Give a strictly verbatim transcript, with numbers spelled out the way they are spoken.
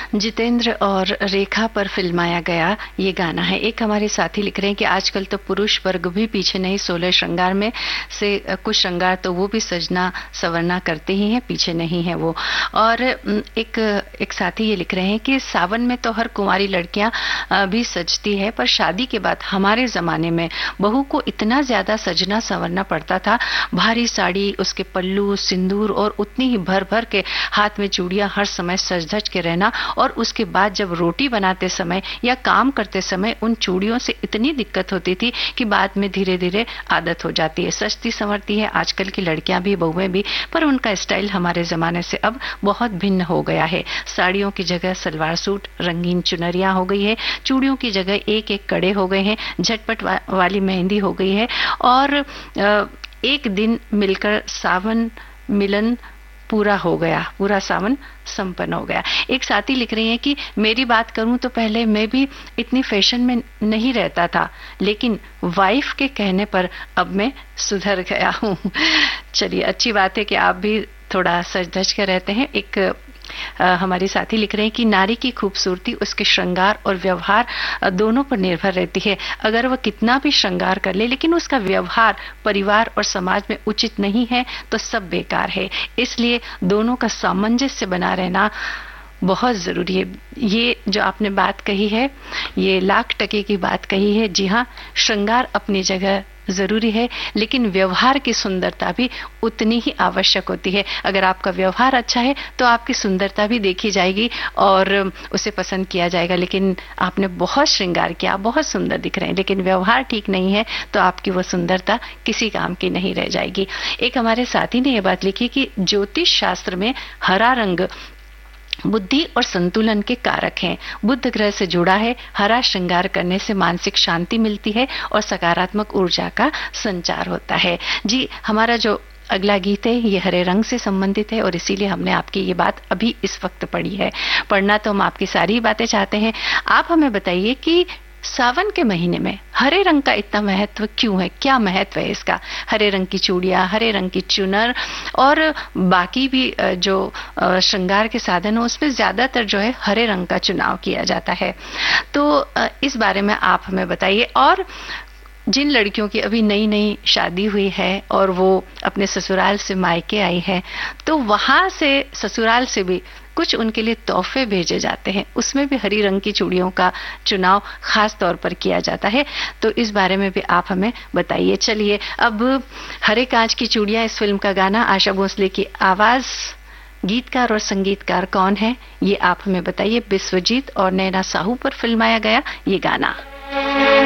जितेंद्र और रेखा पर फिल्माया गया ये गाना है। एक हमारे साथी लिख रहे हैं कि आजकल तो पुरुष वर्ग भी पीछे नहीं, सोलह श्रृंगार में से कुछ श्रृंगार तो वो भी सजना सवरना करते ही हैं, पीछे नहीं है वो। और एक एक साथी ये लिख रहे हैं कि सावन में तो हर कुंवारी लड़कियां भी सजती है, पर शादी के बाद हमारे जमाने में बहू को इतना ज्यादा सजना संवरना पड़ता था, भारी साड़ी, उसके पल्लू, सिंदूर और उतनी ही भर भर के हाथ में चूड़ियां, हर समय सज धज के रहना। और उसके बाद जब रोटी बनाते समय या काम करते समय उन चूड़ियों से इतनी दिक्कत होती थी कि बाद में धीरे धीरे आदत हो जाती है। सजती संवरती है आजकल की लड़कियां भी, बहुएं भी, पर उनका स्टाइल हमारे जमाने से अब बहुत भिन्न हो गया है। साड़ियों की जगह सलवार सूट, रंगीन चुनरियां हो गई है, चूड़ियों की जगह एक एक कड़े हो गए हैं, झटपट वा, वाली मेहंदी हो गई है, और एक दिन मिलकर सावन मिलन पूरा हो गया, पूरा सावन संपन्न हो गया। एक साथी लिख रही हैं कि मेरी बात करूं तो पहले मैं भी इतनी फैशन में नहीं रहता था, लेकिन वाइफ के कहने पर अब मैं सुधर गया हूं। चलिए, अच्छी बात है कि आप भी थोड़ा सज धज कर रहते हैं। एक आ, हमारी साथी लिख रहे हैं कि नारी की खूबसूरती उसके श्रृंगार और व्यवहार दोनों पर निर्भर रहती है। अगर वह कितना भी श्रृंगार कर ले, लेकिन उसका व्यवहार परिवार और समाज में उचित नहीं है तो सब बेकार है। इसलिए दोनों का सामंजस्य बना रहना बहुत जरूरी है। ये जो आपने बात कही है, ये लाख टके की बात कही है। जी हाँ, श्रृंगार अपनी जगह जरूरी है, लेकिन व्यवहार की सुंदरता भी उतनी ही आवश्यक होती है। अगर आपका व्यवहार अच्छा है तो आपकी सुंदरता भी देखी जाएगी और उसे पसंद किया जाएगा। लेकिन आपने बहुत श्रृंगार किया, बहुत सुंदर दिख रहे हैं, लेकिन व्यवहार ठीक नहीं है तो आपकी वो सुंदरता किसी काम की नहीं रह जाएगी। एक हमारे साथी ने यह बात लिखी कि ज्योतिष शास्त्र में हरा रंग बुद्धि और संतुलन के कारक हैं। बुध ग्रह से जुड़ा है। हरा श्रृंगार करने से मानसिक शांति मिलती है और सकारात्मक ऊर्जा का संचार होता है। जी, हमारा जो अगला गीत है ये हरे रंग से संबंधित है और इसीलिए हमने आपकी ये बात अभी इस वक्त पढ़ी है। पढ़ना तो हम आपकी सारी बातें चाहते हैं। आप हमें बताइए कि सावन के महीने में हरे रंग का इतना महत्व क्यों है? क्या महत्व है इसका? हरे रंग की चूड़ियां, हरे रंग की चुनर और बाकी भी जो श्रृंगार के साधन हो, उसमें ज्यादातर जो है हरे रंग का चुनाव किया जाता है। तो इस बारे में आप हमें बताइए। और जिन लड़कियों की अभी नई नई शादी हुई है और वो अपने ससुराल से मायके आई है, तो वहां से ससुराल से भी कुछ उनके लिए तोहफे भेजे जाते हैं, उसमें भी हरी रंग की चूड़ियों का चुनाव खास तौर पर किया जाता है। तो इस बारे में भी आप हमें बताइए। चलिए, अब हरे कांच की चूड़ियां इस फिल्म का गाना, आशा भोसले की आवाज, गीतकार और संगीतकार कौन है ये आप हमें बताइए। विश्वजीत और नैना साहू पर फिल्माया गया ये गाना।